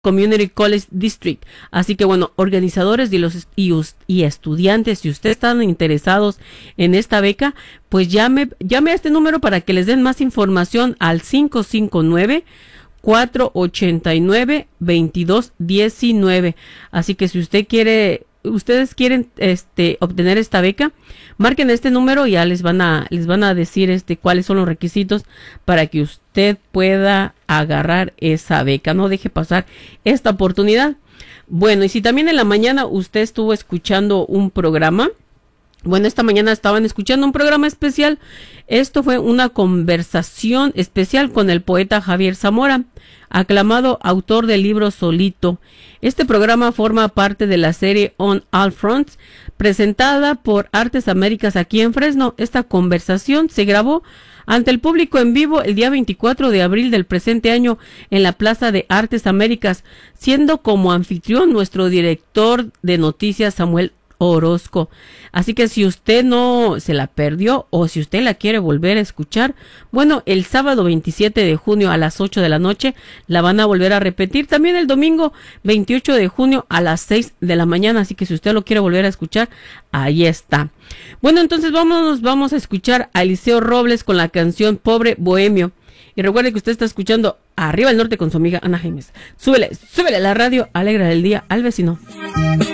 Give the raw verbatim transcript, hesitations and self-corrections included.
Community College District. Así que bueno, organizadores y los y, y estudiantes, si ustedes están interesados en esta beca, pues llame, llame a este número para que les den más información al cinco cinco nueve, cuatro ocho nueve, dos dos uno nueve. Así que si usted quiere, ustedes quieren este obtener esta beca, marquen este número y ya les van a les van a decir este cuáles son los requisitos para que usted pueda agarrar esa beca. No deje pasar esta oportunidad. Bueno, y si también en la mañana usted estuvo escuchando un programa, bueno, esta mañana estaban escuchando un programa especial. Esto fue una conversación especial con el poeta Javier Zamora, aclamado autor del libro Solito. Este programa forma parte de la serie On All Fronts, presentada por Artes Américas aquí en Fresno. Esta conversación se grabó ante el público en vivo el día veinticuatro de abril del presente año en la Plaza de Artes Américas, siendo como anfitrión nuestro director de noticias Samuel Orozco. Así que si usted no se la perdió o si usted la quiere volver a escuchar, bueno, el sábado veintisiete de junio a las ocho de la noche la van a volver a repetir. También el domingo veintiocho de junio a las seis de la mañana. Así que si usted lo quiere volver a escuchar, ahí está. Bueno, entonces vámonos, vamos a escuchar a Eliseo Robles con la canción Pobre Bohemio. Y recuerde que usted está escuchando Arriba el Norte con su amiga Ana Jaimes. Súbele, súbele a la radio, alegra el día al vecino.